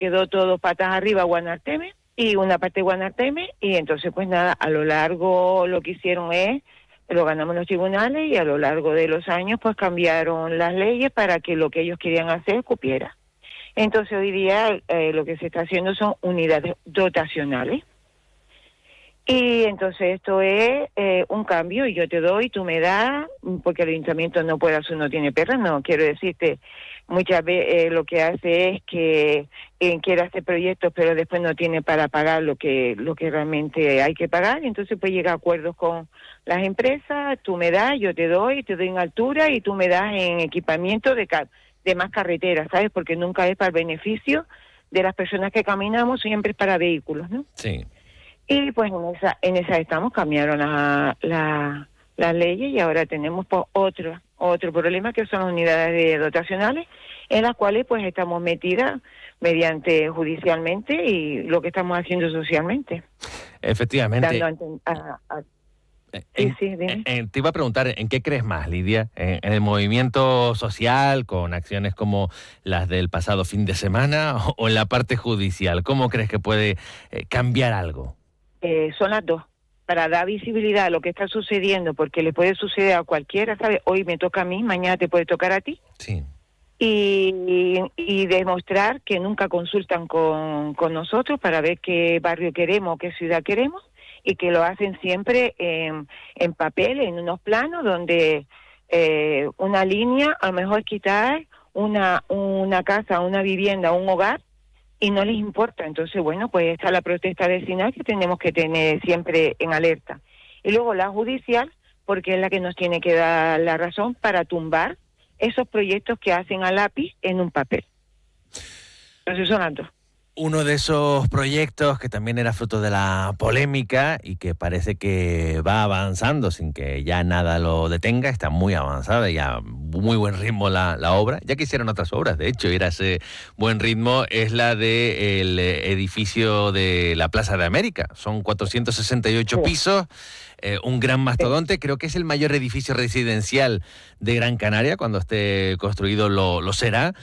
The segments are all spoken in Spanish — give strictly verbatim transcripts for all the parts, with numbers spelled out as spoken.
quedó todo patas arriba Guanarteme y una parte de Guanarteme, y entonces pues nada, a lo largo lo que hicieron es, lo ganamos en los tribunales y a lo largo de los años pues cambiaron las leyes para que lo que ellos querían hacer cupiera. Entonces hoy día eh, lo que se está haciendo son unidades dotacionales. Y entonces esto es eh, un cambio, y yo te doy, tú me das, porque el ayuntamiento no puede hacer, no tiene perras, no, quiero decirte, muchas veces eh, lo que hace es que eh, quiere hacer proyectos, pero después no tiene para pagar lo que lo que realmente hay que pagar, y entonces pues llega a acuerdos con las empresas, tú me das, yo te doy, te doy en altura, y tú me das en equipamiento de, ca- de más carreteras, ¿sabes? Porque nunca es para el beneficio de las personas que caminamos, siempre es para vehículos, ¿no? Sí. Y pues en esa, en esa estamos, cambiaron la, la, las leyes, y ahora tenemos pues otro, otro problema, que son las unidades de dotacionales, en las cuales pues estamos metidas mediante judicialmente y lo que estamos haciendo socialmente. Efectivamente. Dando a, a, a, En, sí, sí, dime. en, te iba a preguntar, ¿en qué crees más, Lidia? ¿En, en el movimiento social, con acciones como las del pasado fin de semana, o, o en la parte judicial? ¿Cómo crees que puede eh, cambiar algo? Eh, son las dos, para dar visibilidad a lo que está sucediendo, porque le puede suceder a cualquiera, ¿sabes? Hoy me toca a mí, mañana te puede tocar a ti. Sí. Y, y, y demostrar que nunca consultan con, con nosotros para ver qué barrio queremos, qué ciudad queremos, y que lo hacen siempre en, en papel, en unos planos donde eh, una línea, a lo mejor es quitar una, una casa, una vivienda, un hogar, y no les importa. Entonces, bueno, pues está la protesta vecinal que tenemos que tener siempre en alerta. Y luego la judicial, porque es la que nos tiene que dar la razón para tumbar esos proyectos que hacen a lápiz en un papel. Entonces son las dos. Uno de esos proyectos que también era fruto de la polémica y que parece que va avanzando sin que ya nada lo detenga, está muy avanzada, ya muy buen ritmo la, la obra, ya que hicieron otras obras, de hecho, ir a ese buen ritmo, es la del edificio de la Plaza de América. Son cuatrocientos sesenta y ocho sí. pisos, eh, un gran mastodonte, sí. Creo que es el mayor edificio residencial de Gran Canaria, cuando esté construido lo, lo será.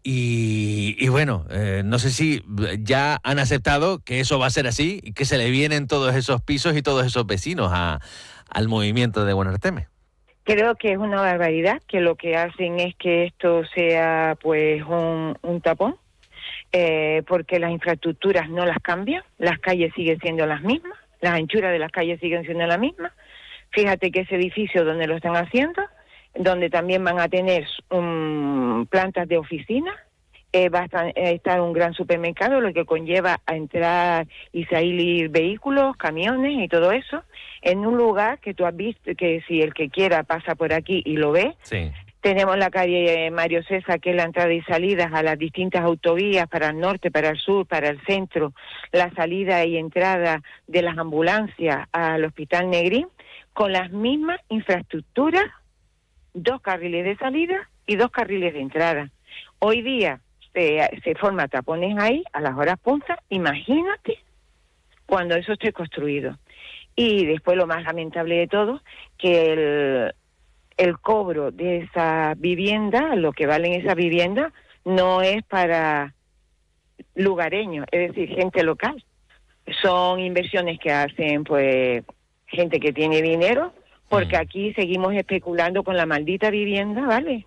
Y, y bueno, eh, no sé si ya han aceptado que eso va a ser así y que se le vienen todos esos pisos y todos esos vecinos a, al movimiento de Guanarteme. Creo que es una barbaridad, que lo que hacen es que esto sea pues un, un tapón, eh, porque las infraestructuras no las cambian, las calles siguen siendo las mismas, las anchuras de las calles siguen siendo las mismas. Fíjate que ese edificio donde lo están haciendo, donde también van a tener um, plantas de oficina, eh, va a estar, eh, estar un gran supermercado, lo que conlleva a entrar y salir vehículos, camiones y todo eso, en un lugar que tú has visto, que si el que quiera pasa por aquí y lo ve. Sí. Tenemos la calle Mario César, que es la entrada y salida a las distintas autovías para el norte, para el sur, para el centro, la salida y entrada de las ambulancias al Hospital Negrín, con las mismas infraestructuras, dos carriles de salida y dos carriles de entrada. Hoy día se, se forma tapones ahí a las horas puntas, imagínate cuando eso esté construido. Y después lo más lamentable de todo, que el, el cobro de esa vivienda, lo que valen esa vivienda, no es para lugareños, es decir, gente local. Son inversiones que hacen pues gente que tiene dinero, porque aquí seguimos especulando con la maldita vivienda, ¿vale?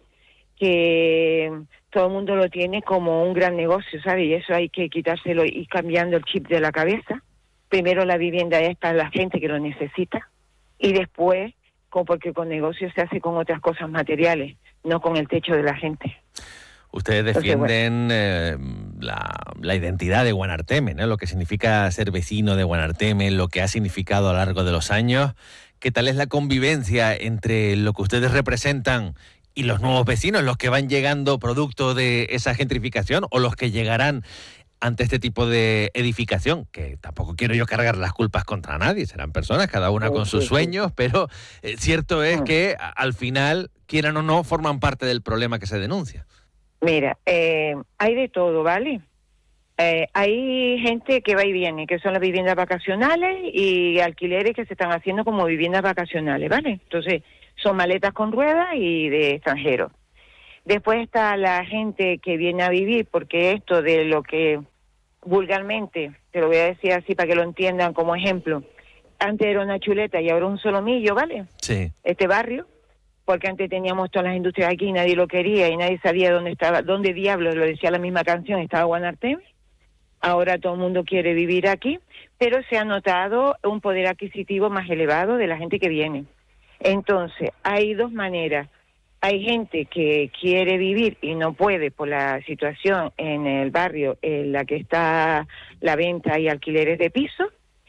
Que todo el mundo lo tiene como un gran negocio, ¿sabes? Y eso hay que quitárselo y cambiando el chip de la cabeza. Primero la vivienda es para la gente que lo necesita, y después, porque con negocios se hace con otras cosas materiales, no con el techo de la gente. Ustedes defienden Entonces, bueno. eh, la, la identidad de Guanarteme, ¿no? Lo que significa ser vecino de Guanarteme, lo que ha significado a lo largo de los años. ¿Qué tal es la convivencia entre lo que ustedes representan y los nuevos vecinos, los que van llegando producto de esa gentrificación o los que llegarán ante este tipo de edificación? Que tampoco quiero yo cargar las culpas contra nadie, serán personas, cada una con sus sueños, pero eh, cierto es que a, al final, quieran o no, forman parte del problema que se denuncia. Mira, eh, hay de todo, ¿vale? Eh, hay gente que va y viene, que son las viviendas vacacionales y alquileres que se están haciendo como viviendas vacacionales, ¿vale? Entonces, son maletas con ruedas y de extranjeros. Después está la gente que viene a vivir, porque esto de lo que vulgarmente, te lo voy a decir así para que lo entiendan como ejemplo, antes era una chuleta y ahora un solomillo, ¿vale? Sí. Este barrio, porque antes teníamos todas las industrias aquí y nadie lo quería y nadie sabía dónde estaba, dónde diablos, lo decía la misma canción, estaba Guanarteme. Ahora todo el mundo quiere vivir aquí, pero se ha notado un poder adquisitivo más elevado de la gente que viene. Entonces, hay dos maneras. Hay gente que quiere vivir y no puede por la situación en el barrio en la que está la venta y alquileres de pisos.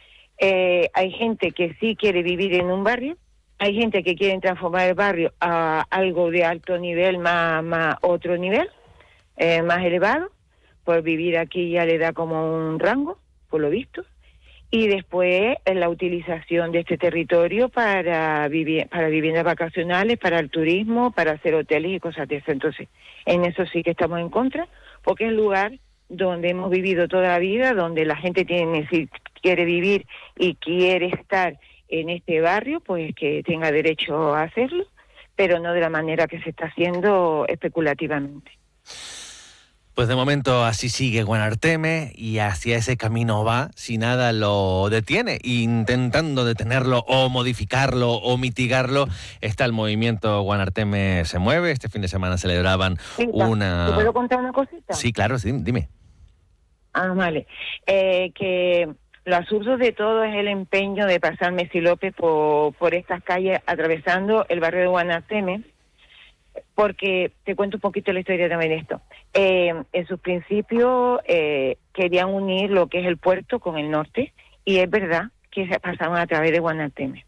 Eh, hay gente que sí quiere vivir en un barrio. Hay gente que quiere transformar el barrio a algo de alto nivel, más, más otro nivel, eh, más elevado. Pues vivir aquí ya le da como un rango, por lo visto. Y después la utilización de este territorio para vivir, para viviendas vacacionales, para el turismo, para hacer hoteles y cosas de eso. Entonces, en eso sí que estamos en contra, porque es el lugar donde hemos vivido toda la vida, donde la gente tiene, si quiere vivir y quiere estar en este barrio, pues que tenga derecho a hacerlo, pero no de la manera que se está haciendo especulativamente. Pues de momento así sigue Guanarteme y hacia ese camino va, si nada lo detiene. Intentando detenerlo o modificarlo o mitigarlo, está el movimiento Guanarteme se mueve. Este fin de semana celebraban Sí, una... ¿te puedo contar una cosita? Sí, claro, sí, dime. Ah, vale. Eh, que lo absurdo de todo es el empeño de pasar Messi López por, por estas calles atravesando el barrio de Guanarteme. Porque te cuento un poquito la historia también de esto. Eh, en sus principios eh, querían unir lo que es el puerto con el norte, y es verdad que se pasaban a través de Guanarteme.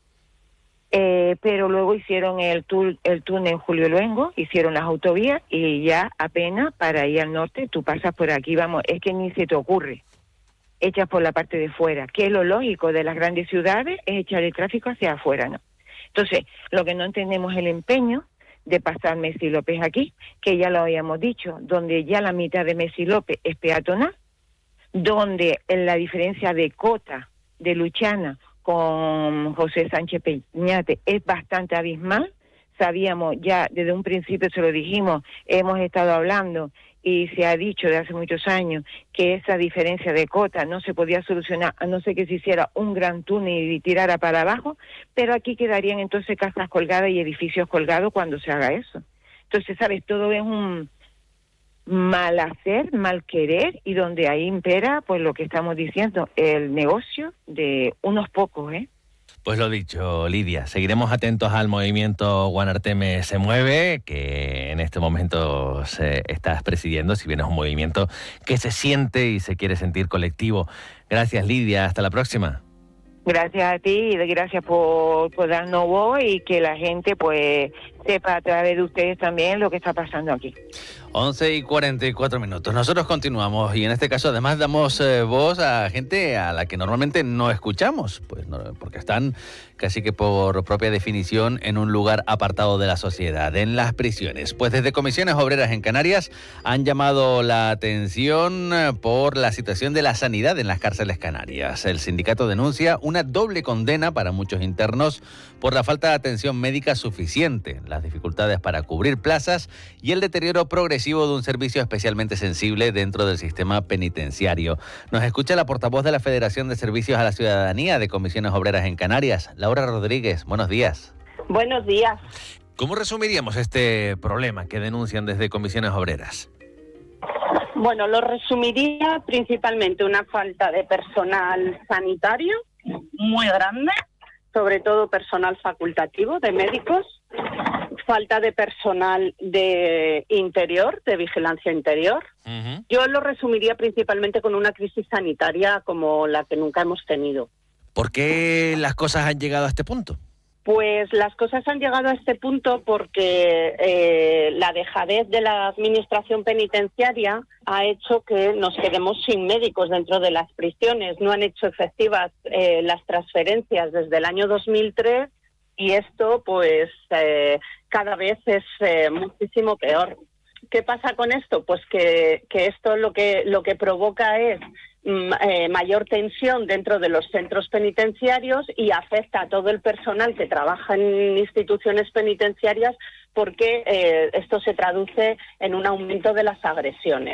Eh, pero luego hicieron el, tour, el túnel Julio Luengo, hicieron las autovías y ya apenas para ir al norte tú pasas por aquí, vamos, es que ni se te ocurre. Echas por la parte de fuera, que es lo lógico de las grandes ciudades, es echar el tráfico hacia afuera, ¿no? Entonces, lo que no entendemos es el empeño de pasar Messi López aquí, que ya lo habíamos dicho, donde ya la mitad de Messi López es peatonal, donde la diferencia de cota de Luchana con José Sánchez Peñate es bastante abismal. Sabíamos ya, desde un principio se lo dijimos, hemos estado hablando y se ha dicho de hace muchos años que esa diferencia de cota no se podía solucionar a no ser que se hiciera un gran túnel y tirara para abajo, pero aquí quedarían entonces casas colgadas y edificios colgados cuando se haga eso. Entonces, ¿sabes? Todo es un mal hacer, mal querer, y donde ahí impera, pues lo que estamos diciendo, el negocio de unos pocos, ¿eh? Pues lo dicho, Lidia, seguiremos atentos al movimiento Guanarteme se mueve, que en este momento se estás presidiendo, si bien es un movimiento que se siente y se quiere sentir colectivo. Gracias, Lidia, hasta la próxima. Gracias a ti y gracias por, por darnos voz y que la gente pues sepa a través de ustedes también lo que está pasando aquí. once y cuarenta y cuatro minutos. Nosotros continuamos y en este caso además damos eh, voz a gente a la que normalmente no escuchamos, pues no, porque están casi que por propia definición en un lugar apartado de la sociedad, en las prisiones. Pues desde Comisiones Obreras en Canarias han llamado la atención por la situación de la sanidad en las cárceles canarias. El sindicato denuncia una doble condena para muchos internos por la falta de atención médica suficiente, las dificultades para cubrir plazas y el deterioro progresivo de un servicio especialmente sensible dentro del sistema penitenciario. Nos escucha la portavoz de la Federación de Servicios a la Ciudadanía de Comisiones Obreras en Canarias, Laura Rodríguez. Buenos días. Buenos días. ¿Cómo resumiríamos este problema que denuncian desde Comisiones Obreras? Bueno, lo resumiría principalmente una falta de personal sanitario muy grande, sobre todo personal facultativo de médicos, falta de personal de interior, de vigilancia interior. Uh-huh. Yo lo resumiría principalmente con una crisis sanitaria como la que nunca hemos tenido. ¿Por qué las cosas han llegado a este punto? Pues las cosas han llegado a este punto porque eh, la dejadez de la administración penitenciaria ha hecho que nos quedemos sin médicos dentro de las prisiones. No han hecho efectivas eh, las transferencias desde el año dos mil tres y esto pues eh, cada vez es eh, muchísimo peor. ¿Qué pasa con esto? Pues que, que esto lo que, lo que provoca es Eh, mayor tensión dentro de los centros penitenciarios y afecta a todo el personal que trabaja en instituciones penitenciarias porque eh, esto se traduce en un aumento de las agresiones.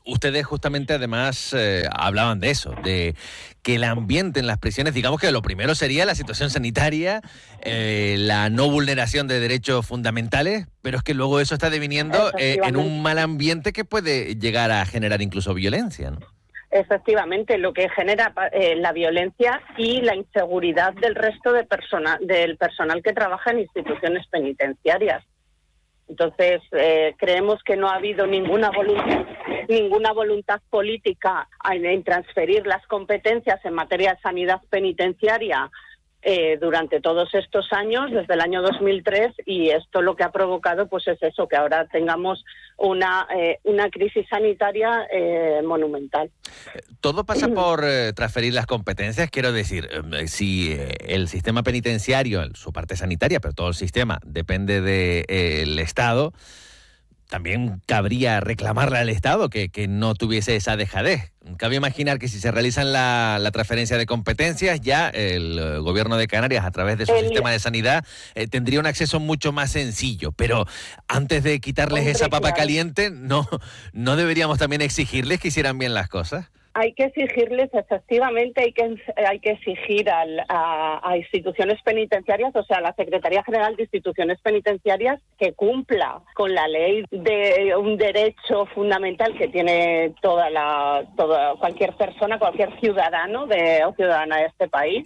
ustedes justamente además eh, hablaban de eso, de que el ambiente en las prisiones, digamos que lo primero sería la situación sanitaria, eh, la no vulneración de derechos fundamentales, pero es que luego eso está deviniendo eh, en un mal ambiente que puede llegar a generar incluso violencia, ¿no? Efectivamente, lo que genera eh, la violencia y la inseguridad del resto de persona, del personal que trabaja en instituciones penitenciarias. Entonces, eh, creemos que no ha habido ninguna voluntad, ninguna voluntad política en, en transferir las competencias en materia de sanidad penitenciaria eh, durante todos estos años, desde el año dos mil tres, y esto lo que ha provocado pues es eso, que ahora tengamos una, eh, una crisis sanitaria eh, monumental. Todo pasa por eh, transferir las competencias, quiero decir, eh, si eh, el sistema penitenciario, su parte sanitaria, pero todo el sistema depende del eh, Estado, también cabría reclamarle al Estado que, que no tuviese esa dejadez. Cabe imaginar que si se realizan la, la transferencia de competencias, ya el eh, Gobierno de Canarias, a través de su el... sistema de sanidad, eh, tendría un acceso mucho más sencillo. Pero antes de quitarles Hombre, esa papa claro. caliente, ¿no, ¿no deberíamos también exigirles que hicieran bien las cosas? Hay que exigirles, efectivamente, hay que hay que exigir al, a, a instituciones penitenciarias, o sea, a la Secretaría General de Instituciones Penitenciarias, que cumpla con la ley de un derecho fundamental que tiene toda la toda cualquier persona, cualquier ciudadano de, o ciudadana de este país.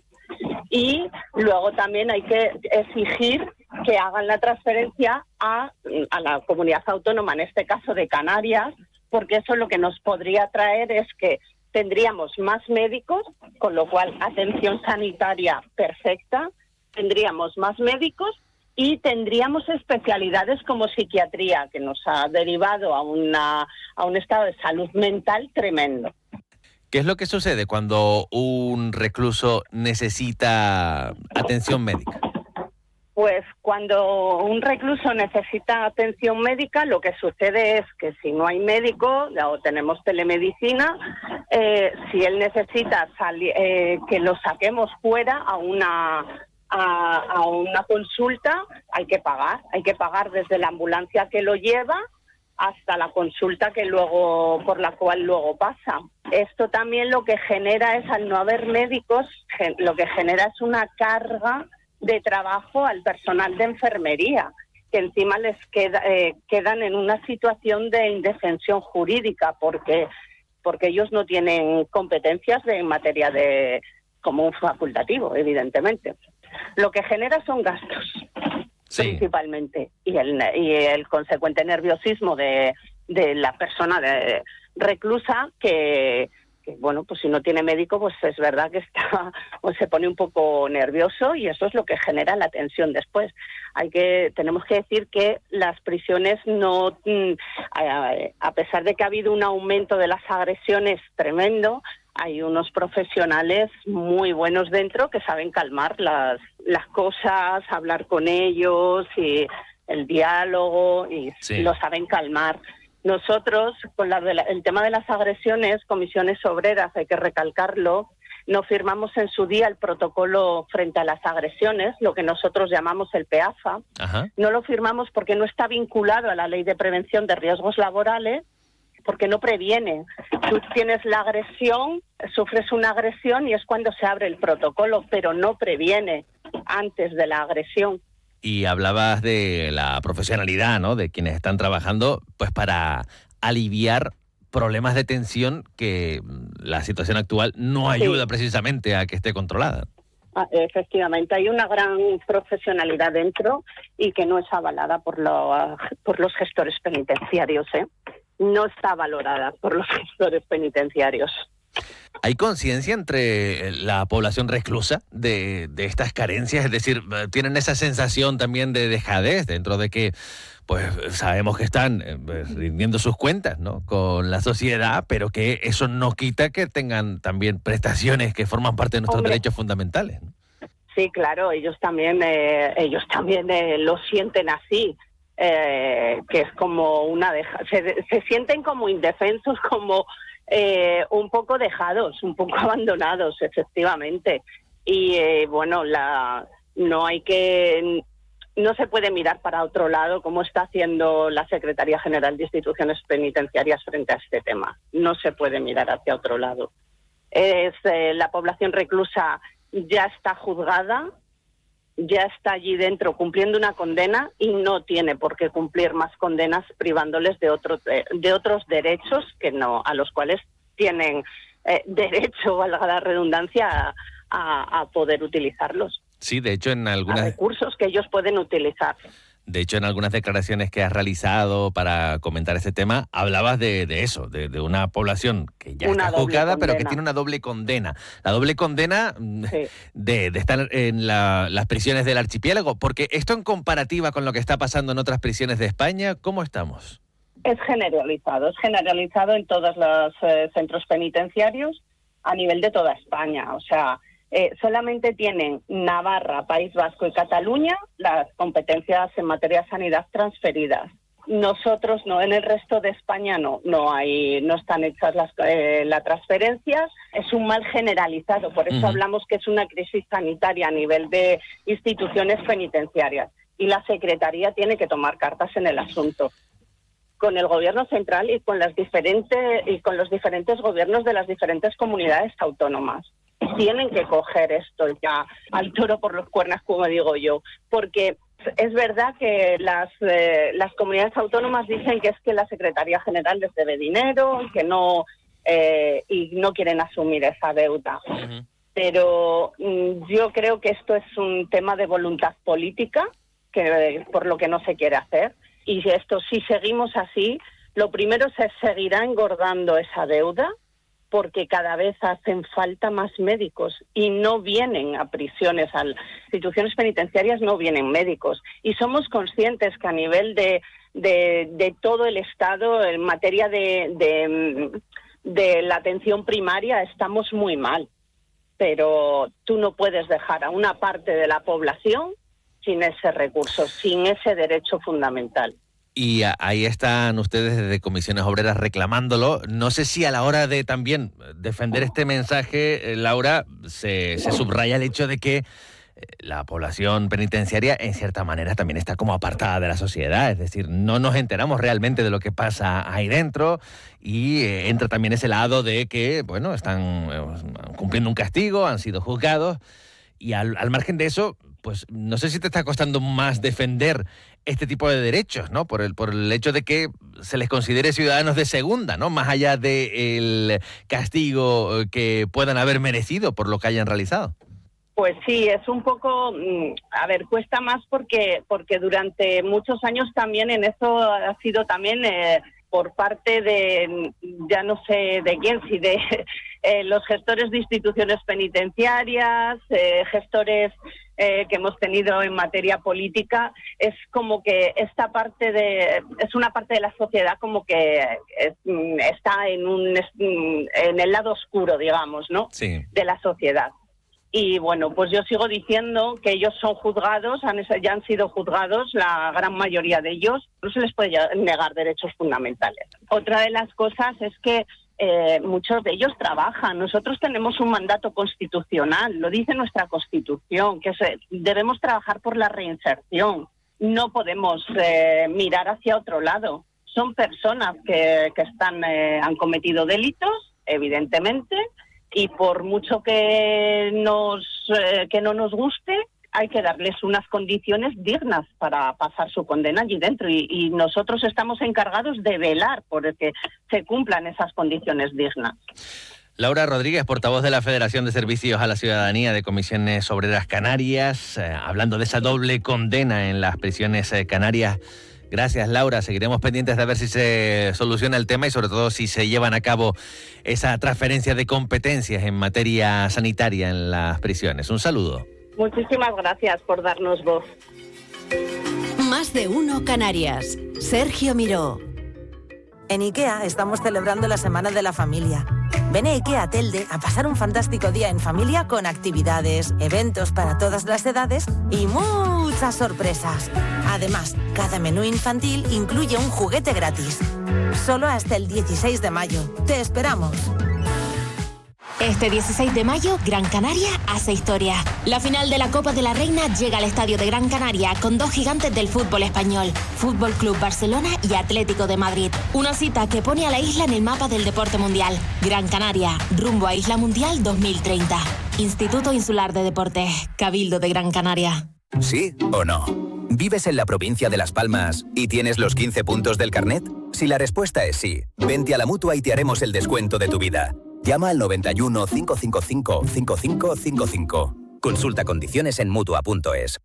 Y luego también hay que exigir que hagan la transferencia a, a la comunidad autónoma, en este caso de Canarias, porque eso lo que nos podría traer es que tendríamos más médicos, con lo cual atención sanitaria perfecta, tendríamos más médicos y tendríamos especialidades como psiquiatría, que nos ha derivado a, una, a un estado de salud mental tremendo. ¿Qué es lo que sucede cuando un recluso necesita atención médica? Pues cuando un recluso necesita atención médica, lo que sucede es que si no hay médico o tenemos telemedicina, eh, si él necesita sali- eh, que lo saquemos fuera a una a, a una consulta, hay que pagar, hay que pagar desde la ambulancia que lo lleva hasta la consulta que luego por la cual luego pasa. Esto también lo que genera es, al no haber médicos, lo que genera es una carga de trabajo al personal de enfermería, que encima les queda, eh, quedan en una situación de indefensión jurídica, porque porque ellos no tienen competencias de, en materia de como un facultativo, evidentemente. Lo que genera son gastos, sí. principalmente, y el y el consecuente nerviosismo de, de la persona de reclusa que que, bueno, pues si no tiene médico, pues es verdad que está o se pone un poco nervioso, y eso es lo que genera la tensión después. Hay que tenemos que decir que las prisiones no, a pesar de que ha habido un aumento de las agresiones tremendo, hay unos profesionales muy buenos dentro que saben calmar las las cosas, hablar con ellos, y el diálogo, y sí. lo saben calmar. Nosotros, con la de la, el tema de las agresiones, Comisiones Obreras, hay que recalcarlo, no firmamos en su día el protocolo frente a las agresiones, lo que nosotros llamamos el P E A F A. Ajá. No lo firmamos porque no está vinculado a la Ley de Prevención de Riesgos Laborales, porque no previene. Tú tienes la agresión, sufres una agresión y es cuando se abre el protocolo, pero no previene antes de la agresión. Y hablabas de la profesionalidad, ¿no?, de quienes están trabajando pues para aliviar problemas de tensión que la situación actual no ayuda sí. precisamente a que esté controlada. Ah, efectivamente, hay una gran profesionalidad dentro y que no es avalada por, lo, por los gestores penitenciarios, ¿eh? No está valorada por los gestores penitenciarios. ¿Hay conciencia entre la población reclusa de, de estas carencias? Es decir, ¿tienen esa sensación también de dejadez dentro de que pues sabemos que están rindiendo sus cuentas, ¿no?, con la sociedad, pero que eso no quita que tengan también prestaciones que forman parte de nuestros Hombre. derechos fundamentales, ¿no? Sí, claro, ellos también, eh, ellos también eh, lo sienten así. Eh, que es como una deja se, se sienten como indefensos, como eh, un poco dejados, un poco abandonados, efectivamente. Y eh, bueno, la no hay que no se puede mirar para otro lado como está haciendo la Secretaría General de Instituciones Penitenciarias frente a este tema. No se puede mirar hacia otro lado. Es, eh, la población reclusa ya está juzgada, ya está allí dentro cumpliendo una condena y no tiene por qué cumplir más condenas privándoles de, otro, de, de otros derechos que no, a los cuales tienen eh, derecho, valga la redundancia, a, a, a poder utilizarlos. Sí, de hecho en algunas... A recursos que ellos pueden utilizar. De hecho, en algunas declaraciones que has realizado para comentar este tema, hablabas de, de eso, de, de una población que ya una está juzgada, condena. pero que tiene una doble condena. La doble condena sí. de, de estar en la, las prisiones del archipiélago, porque esto en comparativa con lo que está pasando en otras prisiones de España, ¿cómo estamos? Es generalizado, es generalizado en todos los eh, centros penitenciarios a nivel de toda España, o sea... Eh, solamente tienen Navarra, País Vasco y Cataluña las competencias en materia de sanidad transferidas. Nosotros no, en el resto de España no, no hay, no están hechas las eh, la transferencia. Es un mal generalizado, por eso uh-huh. hablamos que es una crisis sanitaria a nivel de instituciones penitenciarias y la Secretaría tiene que tomar cartas en el asunto con el Gobierno central y con las diferentes y con los diferentes gobiernos de las diferentes comunidades autónomas. Tienen que coger esto ya al toro por los cuernos, como digo yo, porque es verdad que las eh, las comunidades autónomas dicen que es que la Secretaría General les debe dinero, que no eh, y no quieren asumir esa deuda. Uh-huh. Pero mm, yo creo que esto es un tema de voluntad política, que por lo que no se quiere hacer. Y esto, si seguimos así, lo primero se seguirá engordando esa deuda, porque cada vez hacen falta más médicos y no vienen a prisiones, a instituciones penitenciarias no vienen médicos. Y somos conscientes que a nivel de, de, de todo el Estado, en materia de, de, de la atención primaria, estamos muy mal. Pero tú no puedes dejar a una parte de la población sin ese recurso, sin ese derecho fundamental. Y ahí están ustedes desde Comisiones Obreras reclamándolo. No sé si a la hora de también defender este mensaje, Laura, se, se subraya el hecho de que la población penitenciaria en cierta manera también está como apartada de la sociedad, es decir, no nos enteramos realmente de lo que pasa ahí dentro y eh, entra también ese lado de que, bueno, están eh, cumpliendo un castigo, han sido juzgados y al, al margen de eso, pues no sé si te está costando más defender este tipo de derechos, ¿no? Por el, por el hecho de que se les considere ciudadanos de segunda, ¿no? Más allá del castigo que puedan haber merecido por lo que hayan realizado. Pues sí, es un poco, a ver, cuesta más porque porque durante muchos años también en eso ha sido también eh, por parte de, ya no sé de quién, si de eh, los gestores de instituciones penitenciarias, eh, gestores eh, que hemos tenido en materia política, es como que esta parte de, es una parte de la sociedad como que es, está en un en el lado oscuro, digamos, ¿no? Sí. De la sociedad. Y bueno, pues yo sigo diciendo que ellos son juzgados, han, ya han sido juzgados, la gran mayoría de ellos, no se les puede negar derechos fundamentales. Otra de las cosas es que eh, muchos de ellos trabajan. Nosotros tenemos un mandato constitucional, lo dice nuestra Constitución, que se, debemos trabajar por la reinserción. No podemos eh, mirar hacia otro lado. Son personas que, que están, eh, han cometido delitos, evidentemente, y por mucho que nos eh, que no nos guste, hay que darles unas condiciones dignas para pasar su condena allí dentro y, y nosotros estamos encargados de velar por que se cumplan esas condiciones dignas. Laura Rodríguez, portavoz de la Federación de Servicios a la Ciudadanía de Comisiones Obreras Canarias, eh, hablando de esa doble condena en las prisiones eh, canarias. Gracias, Laura. Seguiremos pendientes de ver si se soluciona el tema y sobre todo si se llevan a cabo esa transferencia de competencias en materia sanitaria en las prisiones. Un saludo. Muchísimas gracias por darnos voz. Más de uno Canarias. Sergio Miró. En IKEA estamos celebrando la Semana de la Familia. Ven a IKEA Telde a pasar un fantástico día en familia con actividades, eventos para todas las edades y muchas sorpresas. Además, cada menú infantil incluye un juguete gratis. Solo hasta el dieciséis de mayo. ¡Te esperamos! Este dieciséis de mayo, Gran Canaria hace historia. La final de la Copa de la Reina llega al estadio de Gran Canaria con dos gigantes del fútbol español, Fútbol Club Barcelona y Atlético de Madrid. Una cita que pone a la isla en el mapa del deporte mundial. Gran Canaria, rumbo a Isla Mundial dos mil treinta. Instituto Insular de Deportes, Cabildo de Gran Canaria. ¿Sí o no? ¿Vives en la provincia de Las Palmas y tienes los quince puntos del carnet? Si la respuesta es sí, vente a la Mutua y te haremos el descuento de tu vida. Llama al noventa y uno, cinco cinco cinco, cinco cinco cinco cinco. Consulta condiciones en Mutua punto es.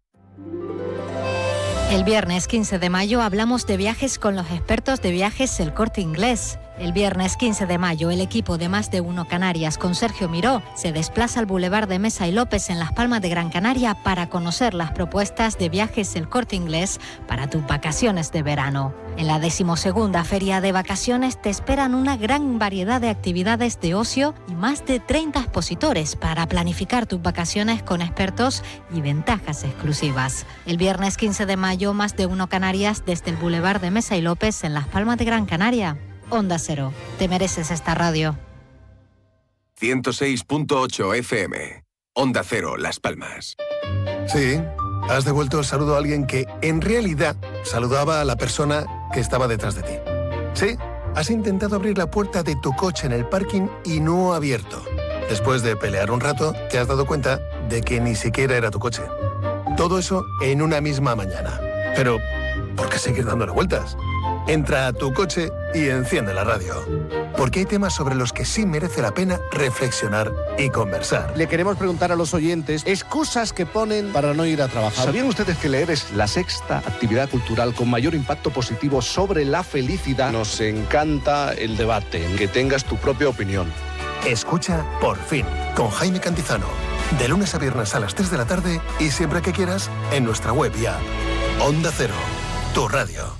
El viernes quince de mayo hablamos de viajes con los expertos de viajes El Corte Inglés. El viernes quince de mayo, el equipo de Más de Uno Canarias con Sergio Miró se desplaza al Boulevard de Mesa y López en Las Palmas de Gran Canaria para conocer las propuestas de viajes El Corte Inglés para tus vacaciones de verano. En la decimosegunda Feria de Vacaciones te esperan una gran variedad de actividades de ocio y más de treinta expositores para planificar tus vacaciones con expertos y ventajas exclusivas. El viernes quince de mayo, Más de Uno Canarias desde el Boulevard de Mesa y López en Las Palmas de Gran Canaria. Onda Cero, te mereces esta radio. ciento seis punto ocho F M. Onda Cero, Las Palmas. Sí, has devuelto el saludo a alguien que, en realidad, saludaba a la persona que estaba detrás de ti. Sí, has intentado abrir la puerta de tu coche en el parking y no ha abierto. Después de pelear un rato, te has dado cuenta de que ni siquiera era tu coche. Todo eso en una misma mañana. Pero, ¿por qué seguir dándole vueltas? Entra a tu coche y enciende la radio. Porque hay temas sobre los que sí merece la pena reflexionar y conversar. Le queremos preguntar a los oyentes excusas que ponen para no ir a trabajar. ¿Sabían ustedes que leer es la sexta actividad cultural con mayor impacto positivo sobre la felicidad? Nos encanta el debate, que tengas tu propia opinión. Escucha Por Fin, con Jaime Cantizano. De lunes a viernes a las tres de la tarde y siempre que quieras en nuestra web y app. Onda Cero, tu radio.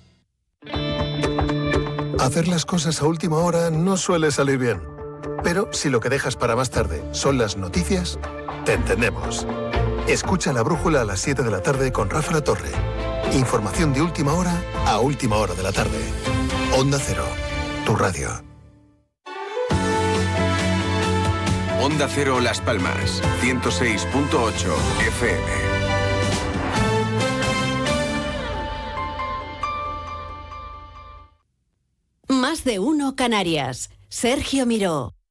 Hacer las cosas a última hora no suele salir bien. Pero si lo que dejas para más tarde son las noticias, te entendemos. Escucha La Brújula a las siete de la tarde con Rafa La Torre. Información de última hora a última hora de la tarde. Onda Cero, tu radio. Onda Cero Las Palmas, ciento seis punto ocho F M. Más de Uno Canarias. Sergio Miró.